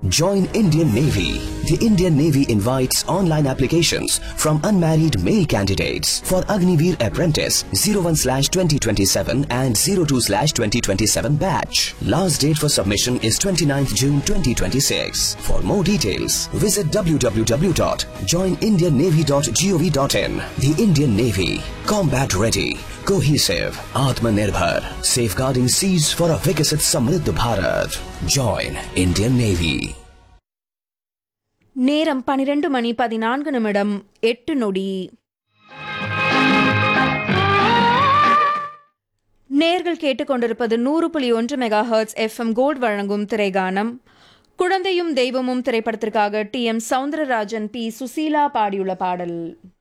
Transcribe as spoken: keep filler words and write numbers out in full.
Join Indian Navy. The Indian Navy invites online applications from unmarried male candidates for Agniveer Apprentice zero one slash twenty twenty-seven and zero two slash twenty twenty-seven batch. Last date for submission is twenty-ninth June twenty twenty-six. For more details, visit w w w dot join indian navy dot gov dot in. The Indian Navy. Combat ready. Cohesive. Atmanirbhar. Safeguarding seas for a Vikasit Samriddh Bharat. Join Indian Navy. நேரம் பனிரெண்டு மணி பதினான்கு நிமிடம் எட்டு நொடி. நேர்கள் கேட்டுக்கொண்டிருப்பது நூறு புள்ளி ஒன்று மெகா ஹெர்ட்ஸ் எஃப்எம் கோல்ட் வழங்கும் திரைகானம். குழந்தையும் தெய்வமும் திரைப்படத்திற்காக D M Soundararajan, B Susheela பாடியுள்ள பாடல்.